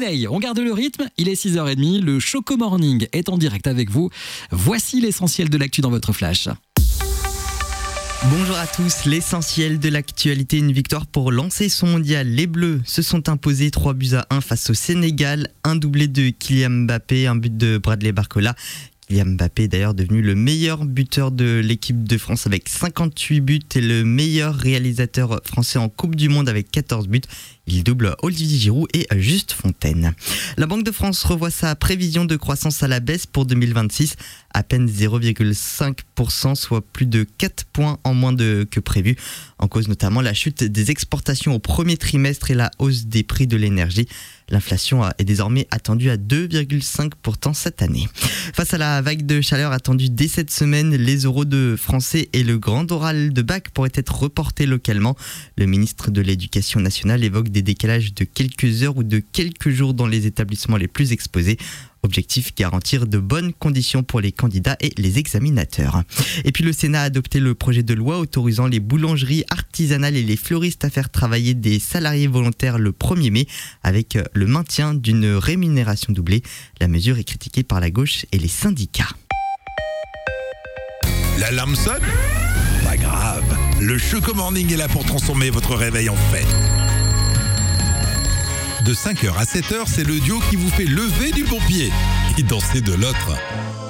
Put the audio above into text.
Money, on garde le rythme, il est 6h30, le Choco Morning est en direct avec vous. Voici l'essentiel de l'actu dans votre flash. Bonjour à tous, l'essentiel de l'actualité, une victoire pour lancer son mondial. Les Bleus se sont imposés 3-1 face au Sénégal, un doublé de Kylian Mbappé, un but de Bradley Barcola. Kylian Mbappé est d'ailleurs devenu le meilleur buteur de l'équipe de France avec 58 buts et le meilleur réalisateur français en Coupe du Monde avec 14 buts. Il double Olivier Giroud et Juste Fontaine. La Banque de France revoit sa prévision de croissance à la baisse pour 2026, à peine 0,5%, soit plus de 4 points en moins que prévu. En cause notamment la chute des exportations au premier trimestre et la hausse des prix de l'énergie. L'inflation est désormais attendue à 2,5% cette année. Face à la vague de chaleur attendue dès cette semaine, les oraux de français et le grand oral de bac pourraient être reportés localement. Le ministre de l'Éducation nationale évoque des décalages de quelques heures ou de quelques jours dans les établissements les plus exposés. Objectif, garantir de bonnes conditions pour les candidats et les examinateurs. Et puis le Sénat a adopté le projet de loi autorisant les boulangeries artisanales et les fleuristes à faire travailler des salariés volontaires le 1er mai avec le maintien d'une rémunération doublée. La mesure est critiquée par la gauche et les syndicats. L'alarme sonne ? Pas grave, le Choco Morning est là pour transformer votre réveil en fête. De 5h à 7h, c'est le duo qui vous fait lever du bon pied et danser de l'autre.